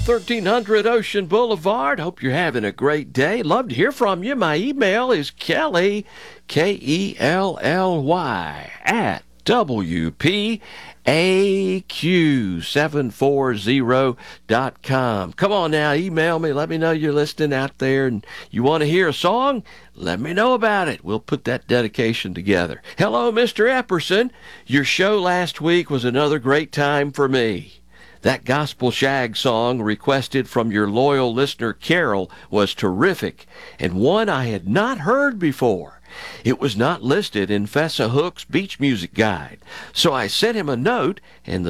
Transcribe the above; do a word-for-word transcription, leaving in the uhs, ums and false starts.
thirteen hundred Ocean Boulevard. Hope you're having a great day. Love to hear from you. My email is Kelly, K E L L Y, at W P A Q seven forty dot com. Come on now, email me. Let me know you're listening out there and you want to hear a song. Let me know about it. We'll put that dedication together. Hello, Mister Epperson. Your show last week was another great time for me. That Gospel Shag song requested from your loyal listener Carol was terrific and one I had not heard before. It was not listed in Fessa Hook's Beach Music Guide, so I sent him a note, and the